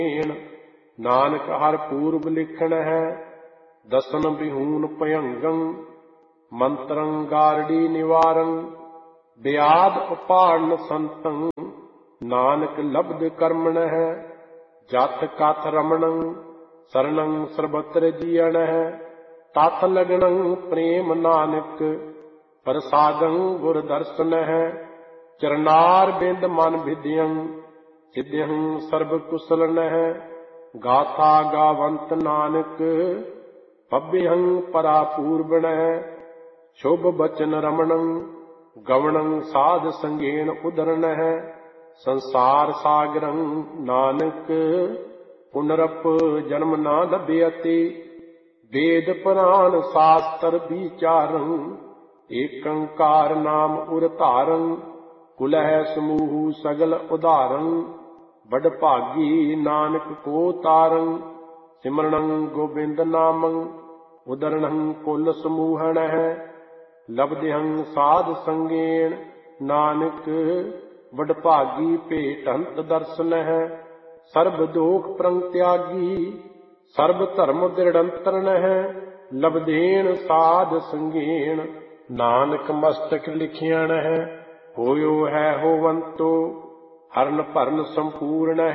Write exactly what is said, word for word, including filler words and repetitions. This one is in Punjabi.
ਨਾਨਕ ਹਰ ਪੂਰਬ ਲਿਖਣ ਹੈ, ਦਸਨ ਬਿਹੂਨ ਭਯੰਗੰ। ਮੰਤਰੰ ਗਾਰੜੀ ਨਿਵਾਰੰ, ਵਿਆਦ ਉਪਾੜਨ ਸੰਤੰ। ਨਾਨਕ ਲਬਧ ਕਰਮਣ ਹੈ, ਜਥ ਕਥ ਰਮਣੰ। ਸਰਣੰ ਸਰਬਤਰ ਜੀਅਣ ਹੈ, ਤਥ ਲਗਣੰ ਪ੍ਰੇਮ ਨਾਨਕ। ਪ੍ਰਸਾਦੰ ਗੁਰ ਦਰਸ਼ਨ ਹੈ, ਚਰਨਾਰ ਬਿੰਦ ਮਨ ਵਿਦਿਅੰ। ਸਿਧਿਅੰ ਸਰਬ ਕੁਸਲਨ ਹੈ, ਗਾਥਾ ਗਾਵੰਤ ਨਾਨਕ। ਪੱਬਿਅੰ ਪਰਾ ਪੂਰਬਣ ਹੈ, ਸ਼ੁਭ ਬਚਨ ਰਮਣੰ। ਗਵਣੰ ਸਾਧ ਸੰਗੇਨ ਉਦਰਨ ਹੈ, ਸੰਸਾਰ ਸਾਗਰੰ ਨਾਨਕ। ਪੁਨਰਪ ਜਨਮ ਨਾ ਲਭਿਅਤੀ, ਵੇਦ ਪੁਰਾਨ ਸ਼ਾਸਤਰ ਵਿਚਾਰੰ। ਏਕੰਕਾਰ ਨਾਮ ਉਰ ਧਾਰੰ, ਕੁਲਹਿ ਸਮੂਹ ਸਗਲ ਉਧਾਰੰ। ਬਡ ਭਾਗੀ ਨਾਨਕ ਕੋ ਤਾਰੰ, ਸਿਮਰਣੰ ਗੋਬਿੰਦ ਨਾਮੰ। ਉਦਰਣੰ ਕੁਲ ਸਮੂਹਣ ਹੈ, ਲਬਧਿਅੰ ਸਾਧ ਸੰਗੇਨ ਨਾਨਕ। ਵਡ ਭਾਗੀ ਭੇਟੰਤ ਦਰਸ਼ਨ ਹੈ, ਸਰਬ ਦੋਖ ਪ੍ਰੰਤਿਆਗੀ। ਸਰਬ ਧਰਮ ਦ੍ਰਿੜੰਤਰਨ ਹੈ, ਲਬਧੇਨ ਸਾਧ ਸੰਗੇਨ। ਨਾਨਕ ਮਸਤਕ ਲਿਖਿਆਣ ਹੈ, ਹੋਇਓ ਹੈ ਹੋਵੰਤੋ। ਹਰਨ ਭਰਨ ਸੰਪੂਰਨ